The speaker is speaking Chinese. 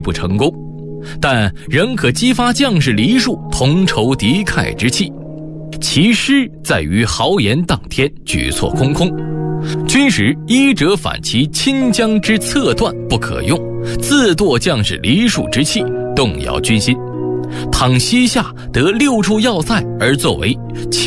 不成功，但仍可激发将士黎庶同仇敌忾之气。其失在于豪言当天，举措空空。军使依者反其亲疆之策断不可用，自堕将士黎庶之气，动摇军心。倘西夏得6处要塞而作为